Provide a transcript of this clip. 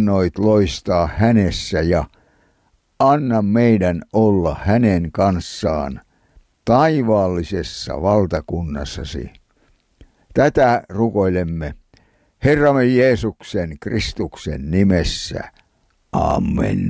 annoit loistaa hänessä ja anna meidän olla hänen kanssaan taivaallisessa valtakunnassasi. Tätä rukoilemme Herramme Jeesuksen Kristuksen nimessä. Amen.